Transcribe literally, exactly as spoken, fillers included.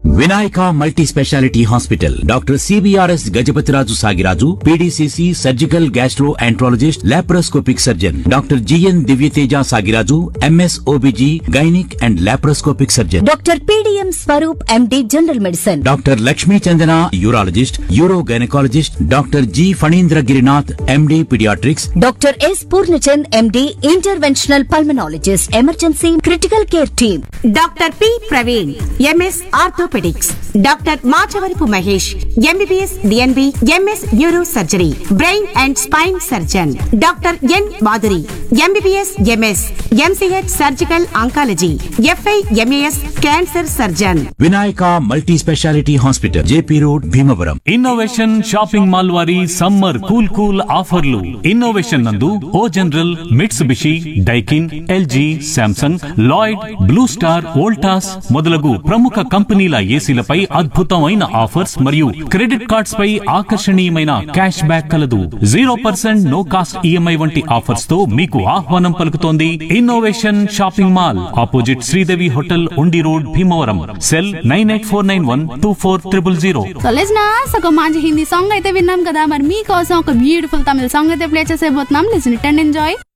Vinayaka multi speciality hospital doctor CBRS Gajapathiraju Sagiraju PDCC surgical gastro enterologist laparoscopic surgeon doctor GN Divyateja Sagiraju MS OBG gynaec and laparoscopic surgeon doctor PDM Swaroop MD general medicine doctor Lakshmi Chandana urologist euro gynaecologist doctor G Phanindra Girinath MD paediatrics doctor yes Purnachand MD interventional pulmonologist emergency critical care team doctor P Praveen MS orthopaedics doctor Machavarapu Mahesh MBBS DNB MS neuro surgery brain and spine surgeon doctor N Madhuri MBBS MS MCh surgical oncology f i MAS cancer surgeon Vinayaka multi speciality hospital JP road Bhimavaram. Innovation shopping mall వారి summer cool cool ఆఫర్లు. Innovation నందు ఓ general, Mitsubishi, Daikin, LG, Samsung, Lloyd, blue star, Voltas మొదలగు ప్రముఖ కంపెనీల ఏసీలపై అద్భుతమైన offers మరియు credit cards పై ఆకర్షణీయమైన cash back కలదు. Zero percent no cost EMI వంటి ఆఫర్స్ తో మీకు ఆహ్వానం పలుకుతోంది innovation shopping mall, opposite Sridevi hotel, ఉండి road, Bhimavaram. Cell nine eight four nine one two four triple zero. ఒక మంచి హిందీ సాంగ్ అయితే విన్నాం కదా, మరి మీకోసం ఒక బ్యూటిఫుల్ తమిళ సాంగ్ అయితే play చేసేబోతున్నాం. Listen it and enjoy.